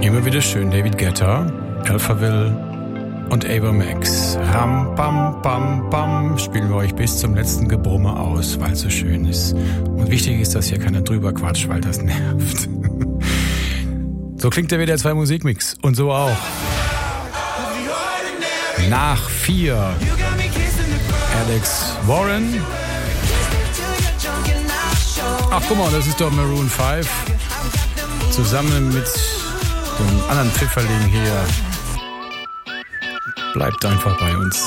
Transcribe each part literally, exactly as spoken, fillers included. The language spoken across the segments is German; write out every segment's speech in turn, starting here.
Immer wieder schön, David Guetta, Alphaville und Ava Max. Ram, bam, bam, bam, spielen wir euch bis zum letzten Gebrumme aus, weil es so schön ist. Und wichtig ist, dass hier keiner drüber quatscht, weil das nervt. So klingt der W D R zwei Musikmix. Und so auch. Nach vier. Alex Warren. Ach, guck mal, das ist doch Maroon fünf. Zusammen mit dem anderen Pfifferling hier. Bleibt einfach bei uns.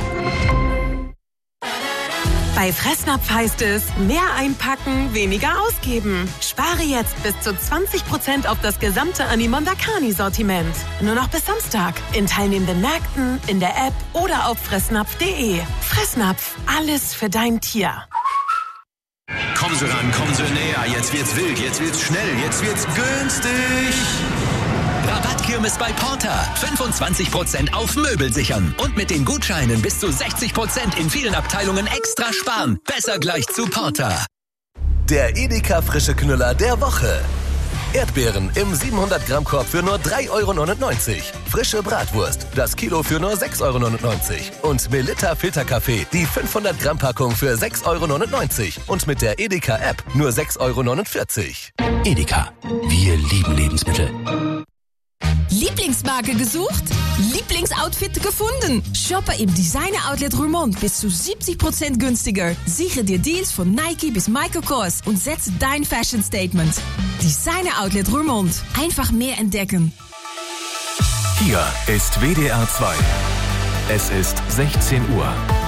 Bei Fressnapf heißt es, mehr einpacken, weniger ausgeben. Spare jetzt bis zu zwanzig Prozent auf das gesamte Animonda Carni-Sortiment. Nur noch bis Samstag. In teilnehmenden Märkten, in der App oder auf fressnapf punkt de. Fressnapf, alles für dein Tier. Kommen Sie ran, kommen Sie näher. Jetzt wird's wild, jetzt wird's schnell, jetzt wird's günstig. Rabattkirmes bei Porter. fünfundzwanzig Prozent auf Möbel sichern. Und mit den Gutscheinen bis zu sechzig Prozent in vielen Abteilungen extra sparen. Besser gleich zu Porter. Der Edeka frische Knüller der Woche. Erdbeeren im siebenhundert Gramm Korb für nur drei Euro neunundneunzig. Frische Bratwurst, das Kilo für nur sechs Euro neunundneunzig. Und Melitta Filterkaffee, die fünfhundert Gramm Packung für sechs Euro neunundneunzig. Und mit der Edeka App nur sechs Euro neunundvierzig. Edeka. Wir lieben Lebensmittel. Lieblingsmarke gesucht? Lieblingsoutfit gefunden? Shoppe im Designer Outlet Roermond bis zu siebzig Prozent günstiger. Sichere dir Deals von Nike bis Michael Kors und setze dein Fashion Statement. Designer Outlet Roermond. Einfach mehr entdecken. Hier ist W D R zwei. Es ist sechzehn Uhr.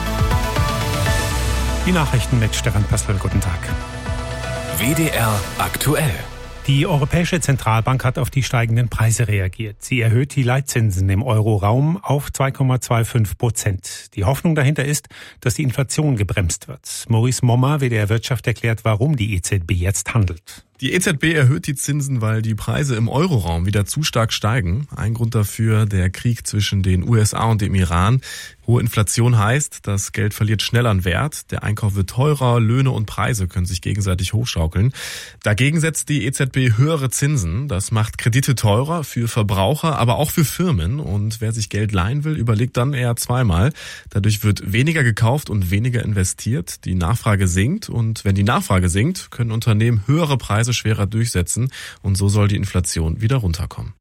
Die Nachrichten mit Stefan Pöstl. Guten Tag. W D R aktuell. Die Europäische Zentralbank hat auf die steigenden Preise reagiert. Sie erhöht die Leitzinsen im Euroraum auf zwei Komma fünfundzwanzig Prozent. Die Hoffnung dahinter ist, dass die Inflation gebremst wird. Maurice Mommer, W D R Wirtschaft, erklärt, warum die E Z B jetzt handelt. Die E Z B erhöht die Zinsen, weil die Preise im Euroraum wieder zu stark steigen. Ein Grund dafür der Krieg zwischen den U S A und dem Iran. Hohe Inflation heißt, das Geld verliert schnell an Wert. Der Einkauf wird teurer, Löhne und Preise können sich gegenseitig hochschaukeln. Dagegen setzt die E Z B höhere Zinsen. Das macht Kredite teurer für Verbraucher, aber auch für Firmen. Und wer sich Geld leihen will, überlegt dann eher zweimal. Dadurch wird weniger gekauft und weniger investiert. Die Nachfrage sinkt. Und wenn die Nachfrage sinkt, können Unternehmen höhere Preise schwerer durchsetzen und so soll die Inflation wieder runterkommen.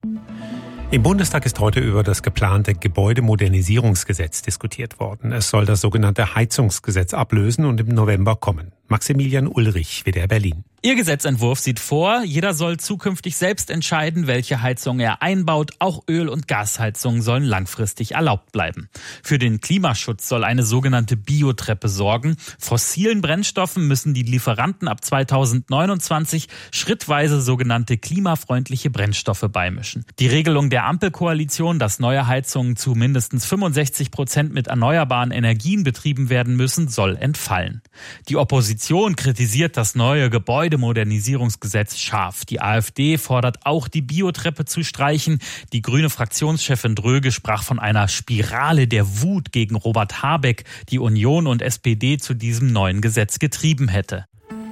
Im Bundestag ist heute über das geplante Gebäudemodernisierungsgesetz diskutiert worden. Es soll das sogenannte Heizungsgesetz ablösen und im November kommen. Maximilian Ulrich, W D R Berlin. Ihr Gesetzentwurf sieht vor, jeder soll zukünftig selbst entscheiden, welche Heizung er einbaut. Auch Öl- und Gasheizungen sollen langfristig erlaubt bleiben. Für den Klimaschutz soll eine sogenannte Biotreppe sorgen. Fossilen Brennstoffen müssen die Lieferanten ab zweitausendneunundzwanzig schrittweise sogenannte klimafreundliche Brennstoffe beimischen. Die Regelung der Ampelkoalition, dass neue Heizungen zu mindestens fünfundsechzig Prozent mit erneuerbaren Energien betrieben werden müssen, soll entfallen. Die Opposition kritisiert das neue Gebäudemodernisierungsgesetz scharf. Die AfD fordert auch, die Biotreppe zu streichen. Die grüne Fraktionschefin Dröge sprach von einer Spirale der Wut gegen Robert Habeck, die Union und S P D zu diesem neuen Gesetz getrieben hätte.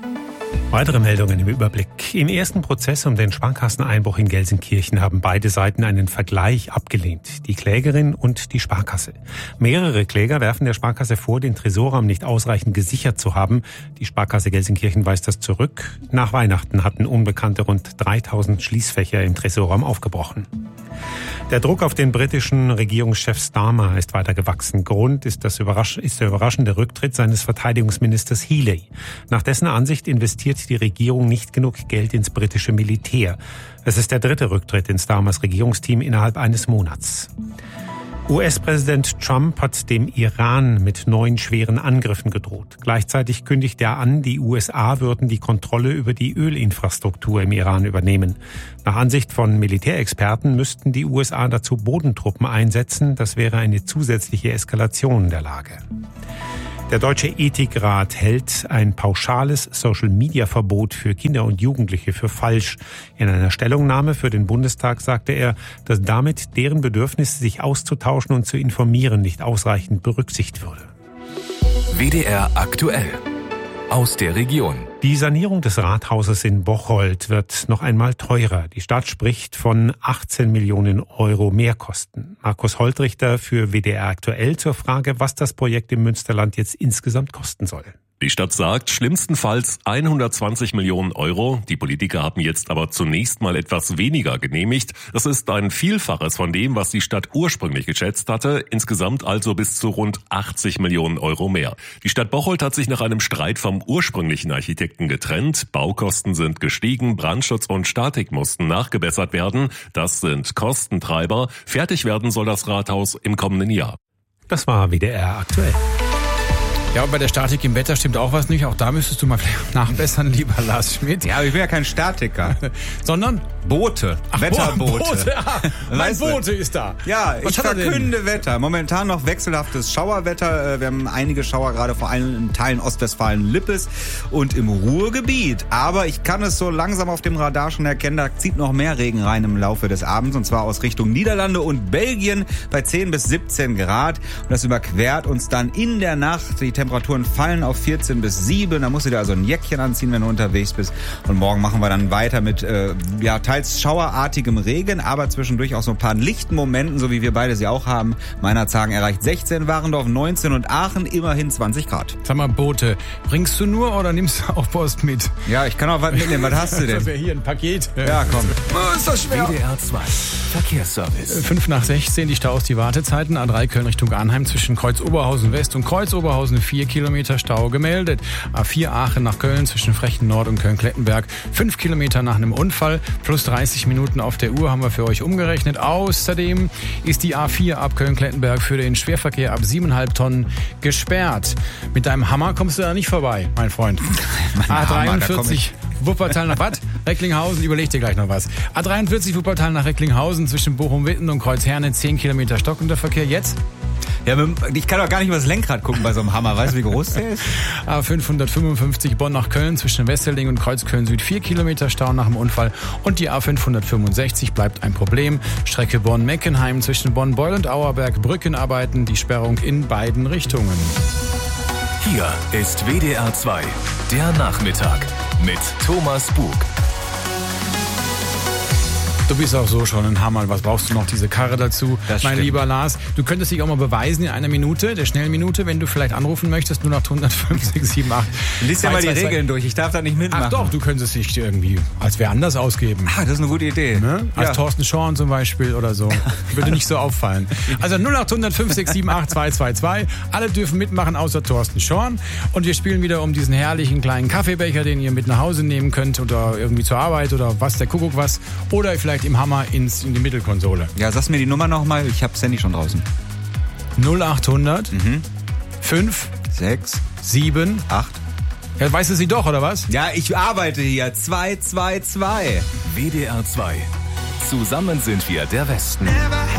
Weitere Meldungen im Überblick. Im ersten Prozess um den Sparkasseneinbruch in Gelsenkirchen haben beide Seiten einen Vergleich abgelehnt. Die Klägerin und die Sparkasse. Mehrere Kläger werfen der Sparkasse vor, den Tresorraum nicht ausreichend gesichert zu haben. Die Sparkasse Gelsenkirchen weist das zurück. Nach Weihnachten hatten Unbekannte rund dreitausend Schließfächer im Tresorraum aufgebrochen. Der Druck auf den britischen Regierungschef Starmer ist weiter gewachsen. Grund ist, das überrasch- ist der überraschende Rücktritt seines Verteidigungsministers Healey. Nach dessen Ansicht investiert die Regierung nicht genug Geld ins britische Militär. Es ist der dritte Rücktritt in Starmers Regierungsteam innerhalb eines Monats. U S-Präsident Trump hat dem Iran mit neun schweren Angriffen gedroht. Gleichzeitig kündigt er an, die U S A würden die Kontrolle über die Ölinfrastruktur im Iran übernehmen. Nach Ansicht von Militärexperten müssten die U S A dazu Bodentruppen einsetzen. Das wäre eine zusätzliche Eskalation der Lage. Der Deutsche Ethikrat hält ein pauschales Social-Media-Verbot für Kinder und Jugendliche für falsch. In einer Stellungnahme für den Bundestag sagte er, dass damit deren Bedürfnis, sich auszutauschen und zu informieren, nicht ausreichend berücksichtigt würde. W D R aktuell. Aus der Region. Die Sanierung des Rathauses in Bocholt wird noch einmal teurer. Die Stadt spricht von achtzehn Millionen Euro Mehrkosten. Markus Holtrichter für W D R aktuell zur Frage, was das Projekt im Münsterland jetzt insgesamt kosten soll. Die Stadt sagt, schlimmstenfalls hundertzwanzig Millionen Euro. Die Politiker haben jetzt aber zunächst mal etwas weniger genehmigt. Das ist ein Vielfaches von dem, was die Stadt ursprünglich geschätzt hatte. Insgesamt also bis zu rund achtzig Millionen Euro mehr. Die Stadt Bocholt hat sich nach einem Streit vom ursprünglichen Architekten getrennt. Baukosten sind gestiegen, Brandschutz und Statik mussten nachgebessert werden. Das sind Kostentreiber. Fertig werden soll das Rathaus im kommenden Jahr. Das war W D R aktuell. Ja, und bei der Statik im Wetter stimmt auch was nicht. Auch da müsstest du mal nachbessern, lieber Lars Schmidt. Ja, aber ich bin ja kein Statiker. Sondern? Boote. Ach, Wetterboote. Boote, ah, mein Boote ist da. Ja, was ich verkünde Wetter. Momentan noch wechselhaftes Schauerwetter. Wir haben einige Schauer gerade vor allem in Teilen Ostwestfalen-Lippes und im Ruhrgebiet. Aber ich kann es so langsam auf dem Radar schon erkennen, da zieht noch mehr Regen rein im Laufe des Abends. Und zwar aus Richtung Niederlande und Belgien bei zehn bis siebzehn Grad. Und das überquert uns dann in der Nacht. Die Temperaturen fallen auf vierzehn bis sieben. Da musst du dir also ein Jäckchen anziehen, wenn du unterwegs bist. Und morgen machen wir dann weiter mit äh, ja, teils schauerartigem Regen, aber zwischendurch auch so ein paar lichten Momenten, so wie wir beide sie auch haben. Meinerzhagen erreicht sechzehn, Warendorf neunzehn und Aachen immerhin zwanzig Grad. Sag mal, Boote, bringst du nur oder nimmst du auch Post mit? Ja, ich kann auch was mitnehmen. Was hast du denn? Das wäre hier ein Paket. Ja, komm. Oh, ist das schwer. W D R zwei Verkehrsservice. fünf nach sechzehn, die Staus, die Wartezeiten. A drei Köln Richtung Arnheim zwischen Kreuz Oberhausen West und Kreuz Oberhausen vier Kilometer Stau gemeldet. A vier Aachen nach Köln zwischen Frechen Nord und Köln-Klettenberg fünf Kilometer nach einem Unfall. Plus dreißig Minuten auf der Uhr haben wir für euch umgerechnet. Außerdem ist die A vier ab Köln-Klettenberg für den Schwerverkehr ab sieben Komma fünf Tonnen gesperrt. Mit deinem Hammer kommst du da nicht vorbei, mein Freund. A dreiundvierzig Wuppertal nach Bad Recklinghausen, überleg dir gleich noch was. A dreiundvierzig Wuppertal nach Recklinghausen zwischen Bochum-Witten und Kreuzherne zehn Kilometer stockender Verkehr. Jetzt? Ja, ich kann doch gar nicht über das Lenkrad gucken bei so einem Hammer. Weißt du, wie groß der ist? A fünfhundertfünfundfünfzig Bonn nach Köln zwischen Wesseling und Kreuzköln Süd vier Kilometer Stau nach dem Unfall. Und die A fünfhundertfünfundsechzig bleibt ein Problem. Strecke Bonn-Meckenheim zwischen Bonn-Beul und Auerberg. Brückenarbeiten, die Sperrung in beiden Richtungen. Hier ist W D R zwei, der Nachmittag mit Thomas Bug. Du bist auch so schon ein Hammer. Was brauchst du noch? Diese Karre dazu? Das mein stimmt. lieber Lars, du könntest dich auch mal beweisen in einer Minute, der schnellen Minute, wenn du vielleicht anrufen möchtest, nur nach hundertfünf, sechs, sieben, acht. Lies ja mal die Regeln durch. Ich darf da nicht mitmachen. Ach doch, du könntest dich irgendwie als wer anders ausgeben. Ah, das ist eine gute Idee. Ne? Als Ja. Thorsten Schorn zum Beispiel oder so. Würde nicht so auffallen. Also null acht null null fünf sechs sieben acht zwei zwei zwei. Alle dürfen mitmachen, außer Thorsten Schorn. Und wir spielen wieder um diesen herrlichen kleinen Kaffeebecher, den ihr mit nach Hause nehmen könnt oder irgendwie zur Arbeit oder was, der Kuckuck was. Oder vielleicht im Hammer ins, in die Mittelkonsole. Ja, sag's mir die Nummer nochmal. Ich hab's Handy schon draußen. null acht hundert Mhm. fünf Sechs, sieben acht. Ja, weißt du sie doch, oder was? Ja, ich arbeite hier. Zwei, zwei, zwei. W D R zwei. Zusammen sind wir der Westen. Never